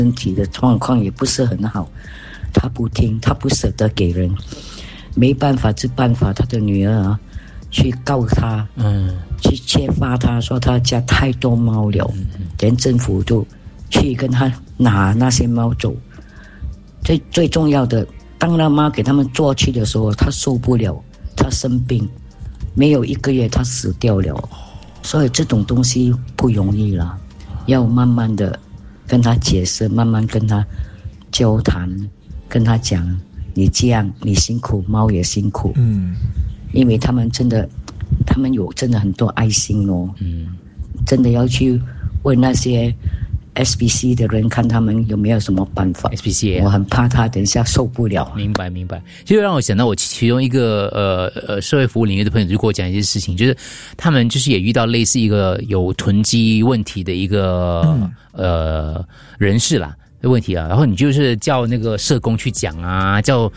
身体的状况也不是很好，他不听，他不舍得给人，没办法之办法，他的女儿去告他，去揭发他，说他家太多猫了，连政府都去跟他拿那些猫走。最重要的，当他妈给他们做去的时候，他受不了，他生病，没有1个月他死掉了。所以这种东西不容易了，要慢慢的跟他解释，慢慢跟他交谈，跟他讲，你这样你辛苦，猫也辛苦。因为他们有真的很多爱心哦。真的要去问那些 SPC 的人，看他们有没有什么办法。 SPCA 我很怕他等一下受不了。 明白。就让我想到我其中一个社会服务领域的朋友就跟我讲一件事情，就是他们就是也遇到类似一个有囤积问题的一个人士啦的问题啊，然后你就是叫那个社工去讲啊，叫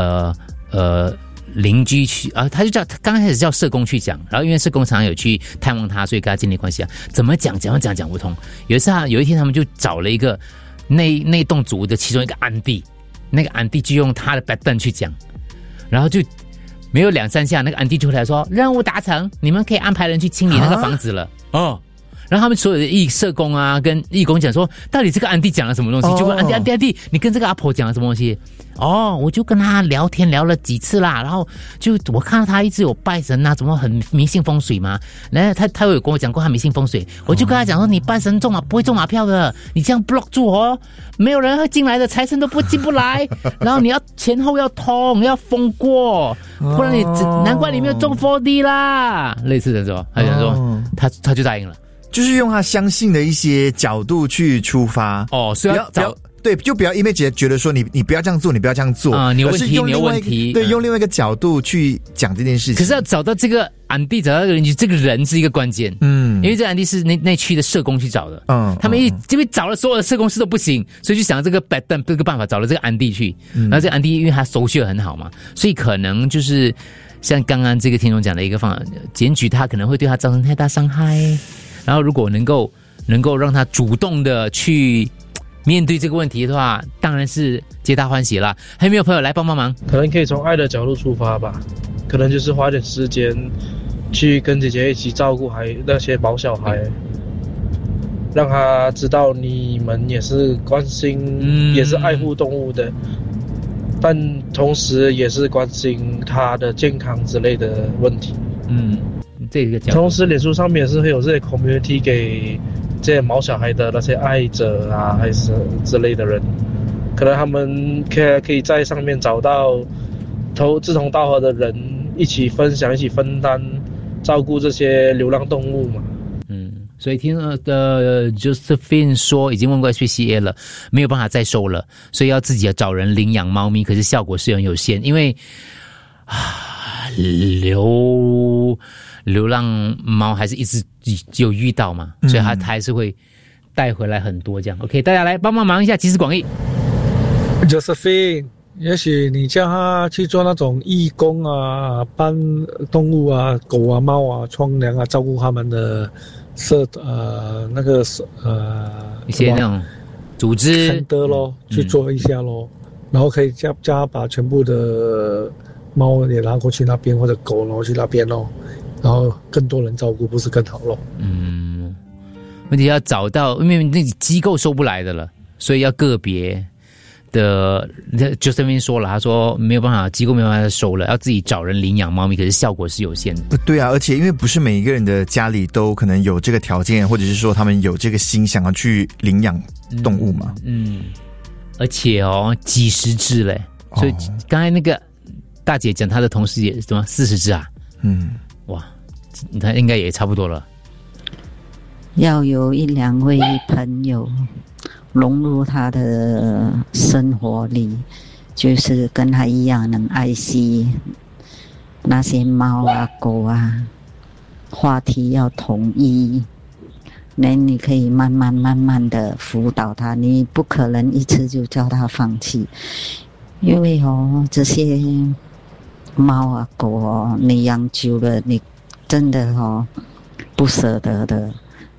邻居去啊，他刚开始叫社工去讲，然后因为社工常常有去探望他，所以跟他建立关系啊，怎么讲不通。有一天他们就找了一个那栋组的其中一个安迪，那个安迪就用他的板凳去讲，然后就没有2-3下，那个安迪就回来说任务达成，你们可以安排人去清理那个房子了。然后他们所有的社工啊跟义工讲说，到底这个安迪讲了什么东西，就问安迪，你跟这个阿婆讲了什么东西？我就跟他聊天聊了几次啦，然后就我看到他一直有拜神啊，怎么很迷信风水嘛，然后他有跟我讲过他迷信风水，我就跟他讲说，你拜神不会中马票的，你这样 block 住没有人会进来的，财神都进不来，然后你要前后要通，要封过，不然你难怪你没有中 4D 啦，类似的说，他讲说他就答应了。 就是用他相信的一些角度去出发所以要找对，就不要因为觉得说你不要这样做，你不要这样做你有问题，你有问题， 对，用另外一个角度去讲这件事情。 可是要找到这个安迪，找到这个邻居，这个人是一个关键。因为这个安迪是那区的社工去找的。他们因为找了所有的社工师都不行，所以就想到这个办法，找了这个安迪去。然后这个安迪因为他手续很好嘛，所以可能就是像刚刚这个听众讲的一个方法，检举他可能会对他造成太大伤害。然后如果能够让他主动的去面对这个问题的话，当然是皆大欢喜啦。还有没有朋友来帮忙？ 可能可以从爱的角度出发吧，可能就是花点时间去跟姐姐一起照顾那些毛小孩，让他知道你们也是关心，也是爱护动物的，但同时也是关心他的健康之类的问题。 这个角度， 同时脸书上面也是会有这些 community 给这些毛小孩的那些爱者啊，还是之类的人，可能他们可以在上面找到志同道合的人，一起分享，一起分担照顾这些流浪动物嘛。 所以听Josephine 说已经问过 SPCA 了，没有办法再收了，所以要自己要找人领养猫咪，可是效果是很有限，因为流浪猫还是一直有遇到嘛，所以他还是会带回来很多这样。OK， 大家来帮忙一下，集思广益。 Josephine， 也许你叫他去做那种义工啊，帮动物啊，狗啊、猫啊冲凉啊，照顾他们的一些那种组织的咯，去做一下咯，然后可以叫他把全部的猫也拿过去那边，或者狗拿过去那边咯，然后更多人照顾，不是更好咯？ 问题要找到，因为那机构收不来的了，所以要个别的。就这边说了，他说没有办法，机构没有办法收了，要自己找人领养猫咪，可是效果是有限的。 对啊，而且因为不是每一个人的家里都可能有这个条件，或者是说他们有这个心想要去领养动物嘛。 而且几十只嘞，所以刚才那个大姐讲她的同事也什么40只啊。哇，他应该也差不多了。 要有1-2位朋友融入他的生活里，就是跟他一样能爱惜那些猫啊狗啊，话题要统一，那你可以慢慢的辅导他，你不可能一次就叫他放弃，因为这些猫啊狗你养久了，你真的不舍得的，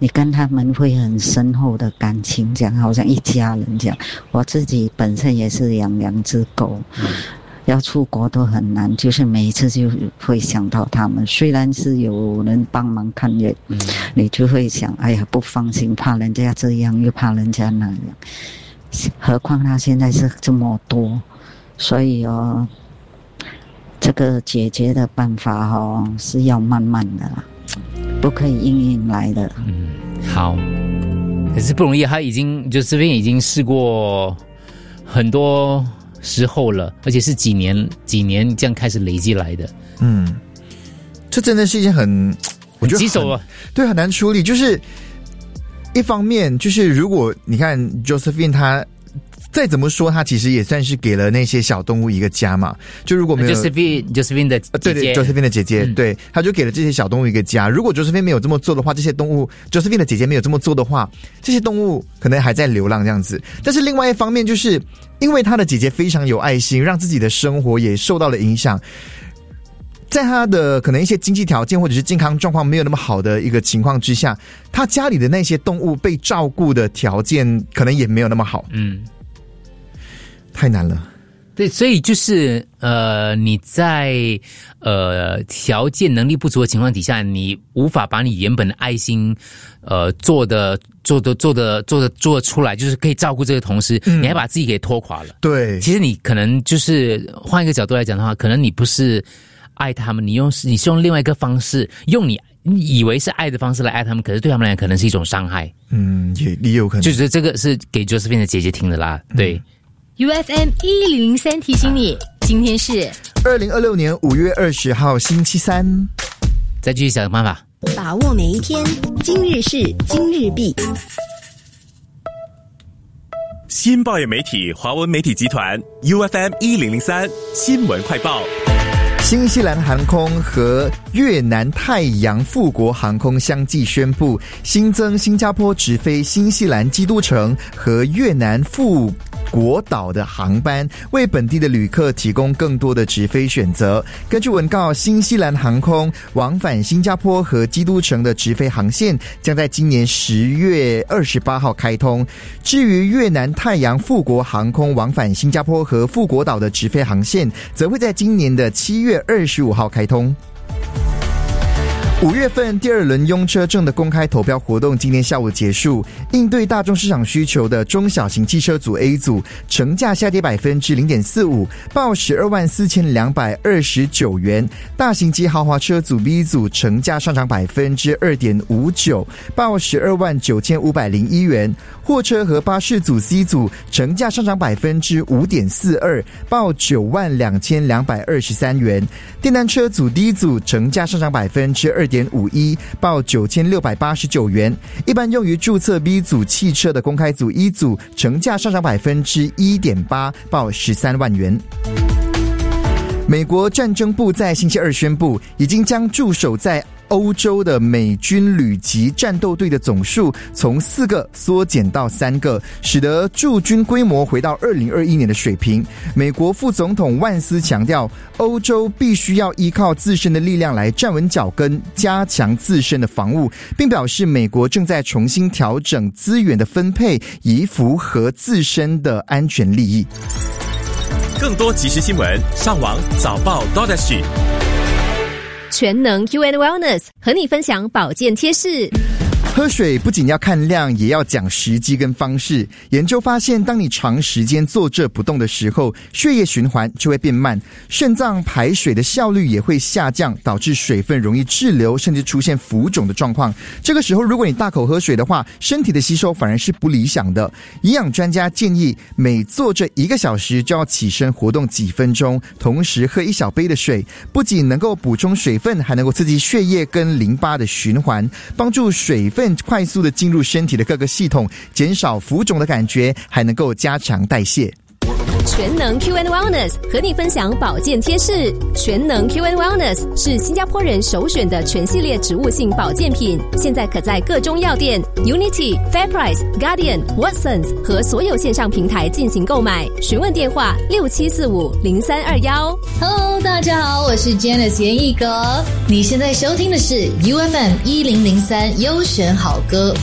你跟他们会很深厚的感情，这样好像一家人这样。我自己本身也是养2只狗，要出国都很难，就是每一次就会想到他们。虽然是有人帮忙看着，你就会想，哎呀，不放心，怕人家这样，又怕人家那样。何况他现在是这么多，所以这个解决的办法是要慢慢的啦，不可以硬硬来的。 好，可是不容易，他就这边已经试过很多时候了，而且是几年这样开始累积来的。 这真的是一件我觉得棘手啊， 对，很难处理。就是一方面，就是如果你看 Josephine 她再怎么说，她其实也算是给了那些小动物一个家嘛。就如果没有 Josephine 的姐姐， 对 Josephine 的姐姐，对，她就给了这些小动物一个家。如果 Josephine 没有这么做的话，这些动物 Josephine 的姐姐没有这么做的话，这些动物可能还在流浪这样子。但是另外一方面，就是因为她的姐姐非常有爱心，让自己的生活也受到了影响。在他的可能一些经济条件或者是健康状况没有那么好的一个情况之下，他家里的那些动物被照顾的条件可能也没有那么好。太难了。 对，所以就是你在条件能力不足的情况底下，你无法把你原本的爱心做得出来，就是可以照顾这个同时，你还把自己给拖垮了。 对， 其实你可能就是换一个角度来讲的话，可能你不是爱他们，你是用另外一个方式，用你以为是爱的方式来爱他们，可是对他们来讲可能是一种伤害。 也有可能。 就是这个是给 Josephine 的姐姐听的啦。对。 UFM 1003提醒你，今天是 2026年5月20号星期三。 再继续想办法， 把握每一天，今日事今日毕。 新报业媒体华文媒体集团 UFM 1003新闻快报。 新西兰航空和越南太阳富国航空相继宣布新增新加坡直飞新西兰基督城和越南富国岛的航班，为本地的旅客提供更多的直飞选择。根据文告，新西兰航空往返新加坡和基督城的直飞航线将在今年10月28号开通。至于越南太阳富国航空往返新加坡和富国岛的直飞航线，则会在今年的7月25号开通。5月份第2轮用车证的公开投票活动今天下午结束，应对大众市场需求的中小型汽车组 A 组成价下跌 0.45%， 报124,229元；大型及豪华车组 B 组成价上涨 2.59%， 报129,501元；货车和巴士组 C 组成价上涨 5.42%， 报92,223元；电单车组 D 组成价上涨 2.51%，报9689元。一般用于注册 B 组汽车的公开组 E 组成价上涨 1.8%， 报13万元。美国战争部在星期二宣布，已经将驻守在欧洲的美军旅级战斗队的总数从4个缩减到3个，使得驻军规模回到2021年的水平。美国副总统万斯强调，欧洲必须要依靠自身的力量来站稳脚跟，加强自身的防务，并表示美国正在重新调整资源的分配，以符合自身的安全利益。 更多即时新闻，上网早报 .SG。 全能 Q&A Wellness 和你分享保健贴士。 喝水不仅要看量，也要讲时机跟方式。研究发现，当你长时间坐着不动的时候，血液循环就会变慢，肾脏排水的效率也会下降，导致水分容易滞留，甚至出现浮肿的状况。这个时候，如果你大口喝水的话，身体的吸收反而是不理想的。营养专家建议，每坐着1个小时就要起身活动几分钟，同时喝1小杯的水，不仅能够补充水分，还能够刺激血液跟淋巴的循环，帮助水分快速的进入身体的各个系统，减少浮肿的感觉，还能够加强代谢。 全能 Q&A Wellness 和你分享保健贴士。全能 Q&A Wellness 是新加坡人首选的全系列植物性保健品，现在可在各中药店、Unity、FairPrice、Guardian、Watsons 和所有线上平台进行购买。询问电话67450321。 Hello， 大家好，我是 Janice 严艺格。你现在收听的是 UFM 1003优选好歌